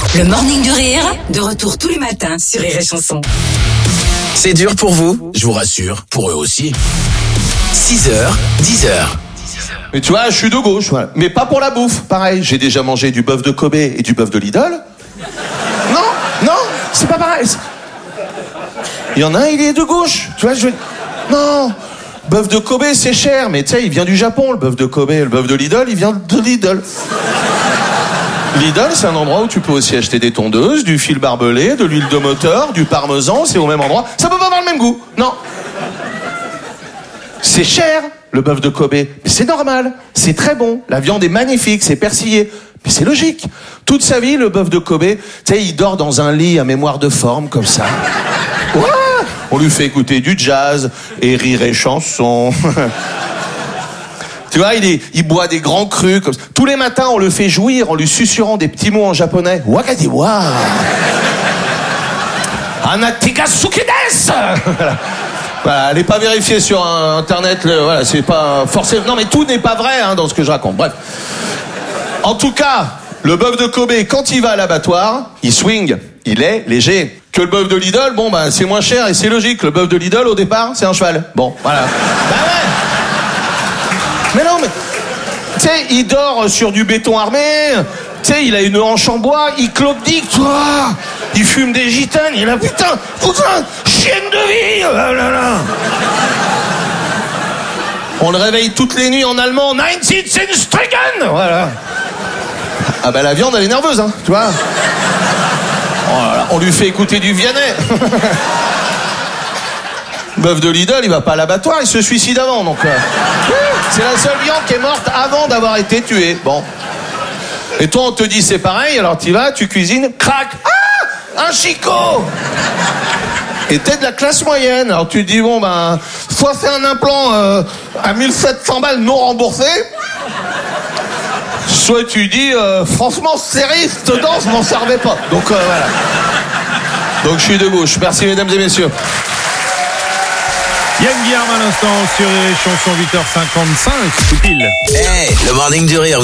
Le Morning du Rire, de retour tous les matins sur Rire et Chanson. C'est dur pour vous, je vous rassure, pour eux aussi. 6h, 10h. Mais tu vois, je suis de gauche, voilà. Mais pas pour la bouffe. Pareil, j'ai déjà mangé du bœuf de Kobe et du bœuf de Lidl. Non, c'est pas pareil. Il y en a un, il est de gauche. Tu vois, non, bœuf de Kobe, c'est cher, mais tu sais, il vient du Japon, le bœuf de Kobe. Le bœuf de Lidl, il vient de Lidl. Lidl, c'est un endroit où tu peux aussi acheter des tondeuses, du fil barbelé, de l'huile de moteur, du parmesan, c'est au même endroit. Ça peut pas avoir le même goût, non. C'est cher, le bœuf de Kobe, mais c'est normal, c'est très bon, la viande est magnifique, c'est persillé, mais c'est logique. Toute sa vie, le bœuf de Kobe, tu sais, il dort dans un lit à mémoire de forme, comme ça. Ouais, on lui fait écouter du jazz et Rire et Chanson. Tu vois, il boit des grands crus, comme ça. Tous les matins, on le fait jouir en lui susurrant des petits mots en japonais. Wakadiwa. Anatika suki desu. Voilà, elle n'est pas vérifiée sur Internet. Voilà, c'est pas forcément. Non, mais tout n'est pas vrai dans ce que je raconte. Bref. En tout cas, le bœuf de Kobe, quand il va à l'abattoir, il swing. Il est léger. Que le bœuf de Lidl, bon, c'est moins cher et c'est logique. Le bœuf de Lidl, au départ, c'est un cheval. Bon, voilà. Ouais. Mais non, mais tu sais, il dort sur du béton armé. Tu sais, il a une hanche en bois. Il clopdique, toi. Il fume des gitanes. Il a putain, chienne de vie. Oh là là. On le réveille toutes les nuits en allemand. 19 Stricken. Voilà. Ah la viande, elle est nerveuse, tu vois. Oh là là, on lui fait écouter du Vianney. Bœuf de Lidl, il va pas à l'abattoir, il se suicide avant, donc c'est la seule viande qui est morte avant d'avoir été tuée. Bon. Et toi, on te dit c'est pareil, alors tu vas, tu cuisines, crac, un chicot. Et t'es de la classe moyenne, alors tu te dis soit faire un implant à 1700 balles non remboursé, soit tu dis franchement serriste dedans, je m'en servais pas. Donc voilà. Donc je suis de gauche. Merci mesdames et messieurs. Yann Guillaume à l'instant sur les chansons 8h55, tout pile. Le Morning du Rire.